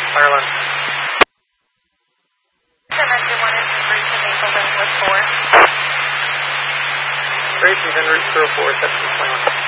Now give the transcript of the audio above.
Ireland. 791 is reaching Mapleton with 4. Racing's en route 04, 1721.